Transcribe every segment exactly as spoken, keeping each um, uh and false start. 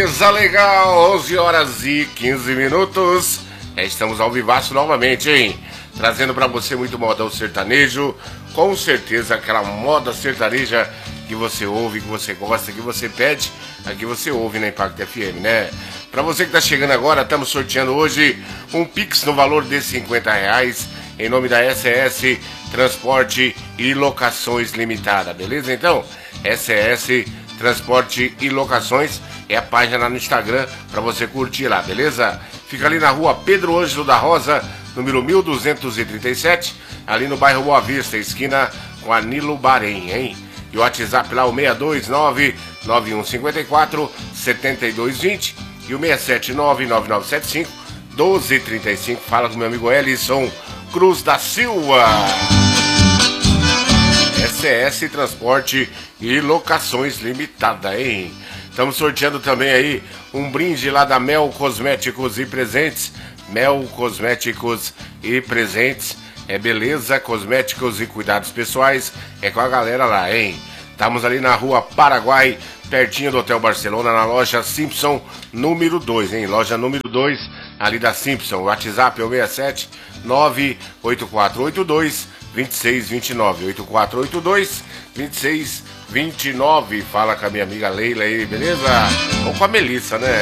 Beleza, legal, onze horas e quinze minutos. É, estamos ao vivaço novamente, hein? Trazendo pra você muito modão sertanejo. Com certeza aquela moda sertaneja que você ouve, que você gosta, que você pede, aqui você ouve na Impact F M, né? Pra você que tá chegando agora, estamos sorteando hoje um Pix no valor de cinquenta reais em nome da S S Transporte e Locações Limitada, beleza? Então, S S Transporte e Locações é a página lá no Instagram pra você curtir lá, beleza? Fica ali na rua Pedro Ângelo da Rosa, número mil duzentos e trinta e sete, ali no bairro Boa Vista, esquina com a Nilo Bahrein, hein? E o WhatsApp lá, o seis dois nove, nove um cinco quatro, sete dois dois zero e o seis sete nove, nove nove sete cinco, um dois três cinco. Fala com meu amigo Ellison Cruz da Silva. S S Transporte e Locações Limitada, hein? Estamos sorteando também aí um brinde lá da Mel Cosméticos e Presentes. Mel Cosméticos e Presentes. É beleza, cosméticos e cuidados pessoais. É com a galera lá, hein? Estamos ali na rua Paraguai, pertinho do Hotel Barcelona, na loja Simpson número dois, hein? Loja número dois, ali da Simpson. O WhatsApp é o seis sete nove oito quatro oito dois dois seis dois nove. oito quatro oito dois dois seis dois nove. Fala com a minha amiga Leila aí, beleza? Ou com a Melissa, né?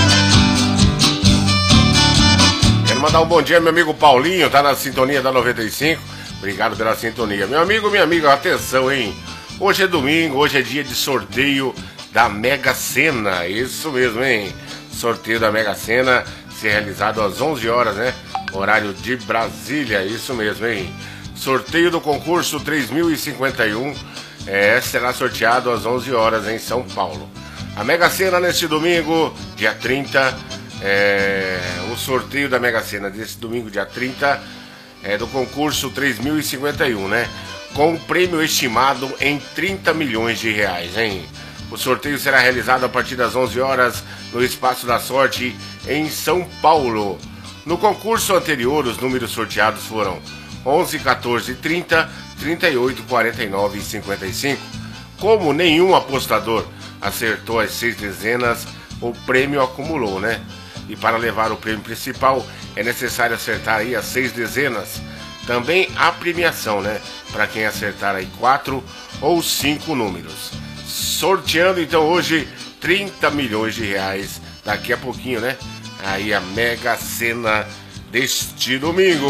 Quero mandar um bom dia ao meu amigo Paulinho, tá na sintonia da noventa e cinco. Obrigado pela sintonia. Meu amigo, minha amiga, atenção, hein? Hoje é domingo, hoje é dia de sorteio da Mega Sena. Isso mesmo, hein? Sorteio da Mega Sena, ser realizado às onze horas, né? Horário de Brasília, isso mesmo, hein? Sorteio do concurso três mil e cinquenta e um é, será sorteado às onze horas em São Paulo. A Mega Sena neste domingo, dia trinta, é, o sorteio da Mega Sena desse domingo, dia trinta, é do concurso três mil e cinquenta e um, né? Com um prêmio estimado em trinta milhões de reais, hein? O sorteio será realizado a partir das onze horas no Espaço da Sorte, em São Paulo. No concurso anterior, os números sorteados foram onze, quatorze, trinta, trinta e oito, quarenta e nove e cinquenta e cinco. Como nenhum apostador acertou as seis dezenas, o prêmio acumulou, né? E para levar o prêmio principal é necessário acertar aí as seis dezenas. Também há premiação, né? Para quem acertar aí quatro ou cinco números. Sorteando então hoje trinta milhões de reais. Daqui a pouquinho, né? Aí a Mega Sena deste domingo.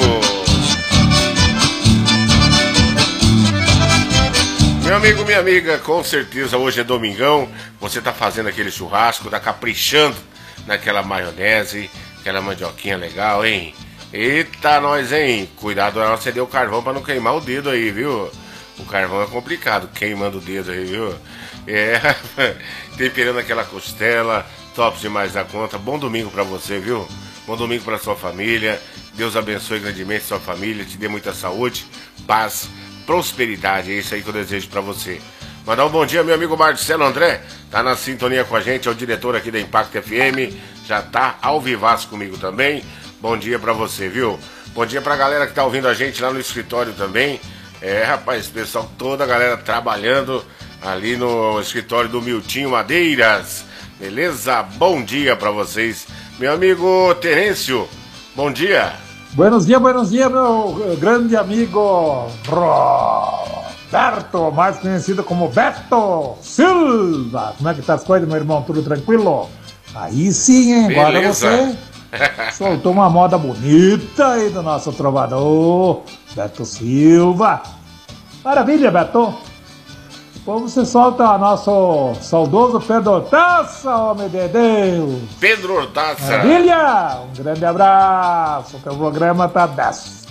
Meu amigo, minha amiga, com certeza hoje é domingão. Você tá fazendo aquele churrasco, tá caprichando naquela maionese, aquela mandioquinha legal, hein? Eita, nós, hein? Cuidado na hora de acender o carvão pra não queimar o dedo aí, viu? O carvão é complicado, queimando o dedo aí, viu? É, temperando aquela costela, top demais da conta. Bom domingo pra você, viu? Bom domingo pra sua família. Deus abençoe grandemente sua família, te dê muita saúde, paz, prosperidade. É isso aí que eu desejo pra você. Mandar um bom dia, meu amigo Marcelo André. Tá na sintonia com a gente, é o diretor aqui da Impact F M. Já tá ao vivaço comigo também. Bom dia pra você, viu? Bom dia pra galera que tá ouvindo a gente lá no escritório também. É, rapaz, pessoal, toda a galera trabalhando ali no escritório do Miltinho Madeiras. Beleza? Bom dia pra vocês. Meu amigo Terêncio, bom dia. Buenos dias, buenos dias, meu grande amigo Roberto, mais conhecido como Beto Silva. Como é que tá as coisas, meu irmão? Tudo tranquilo? Aí sim, hein? Agora você soltou uma moda bonita aí do nosso trovador, Beto Silva. Maravilha, Beto. Depois você solta nosso saudoso Pedro Hortaça, homem de Deus. Pedro Hortaça. Maravilha. Um grande abraço. O teu programa tá dez.